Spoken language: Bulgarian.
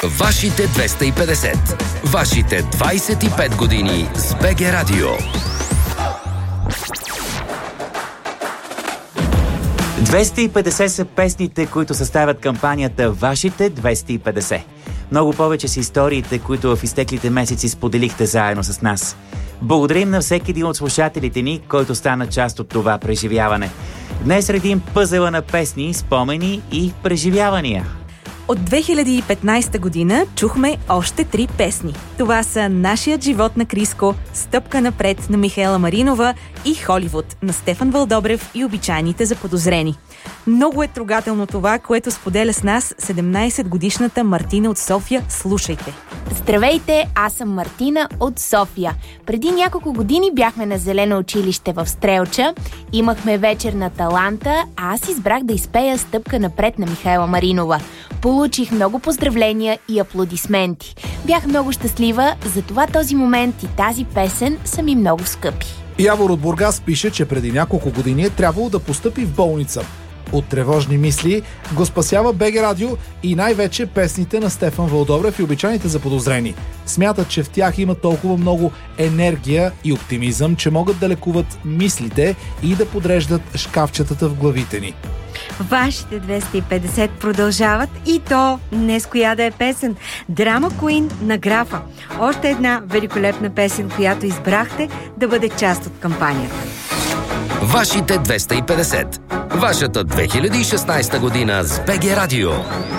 Вашите 250. Вашите 25 години с БГ Радио. 250 са песните, които съставят кампанията Вашите 250. Много повече са историите, които в изтеклите месеци споделихте заедно с нас. Благодарим на всеки един от слушателите ни, който стана част от това преживяване. Днес редим пъзела на песни, спомени и преживявания. От 2015 година чухме още 3 песни. Това са Нашият живот на Криско, Стъпка напред на Михаела Маринова и Холивуд на Стефан Вълдобрев и Обичайните заподозрени. Много е трогателно това, което споделя с нас 17-годишната Мартина от София. Слушайте! Здравейте, аз съм Мартина от София. Преди няколко години бяхме на зелено училище в Стрелча, имахме вечер на таланта, а аз избрах да изпея Стъпка напред на Михаела Маринова. Получих много поздравления и аплодисменти. Бях много щастлива, затова този момент и тази песен са ми много скъпи. Явор от Бургас пише, че преди няколко години е трябвало да постъпи в болница. От тревожни мисли го спасява БГ Радио и най-вече песните на Стефан Вълдобрев и Обичайните заподозрени. Смятат, че в тях има толкова много енергия и оптимизъм, че могат да лекуват мислите и да подреждат шкафчетата в главите ни. Вашите 250 продължават и то днес коя да е песен. Драма Queen на Графа. Още една великолепна песен, която избрахте да бъде част от кампанията. Вашите 250. Вашата 2016 година с БГ Радио.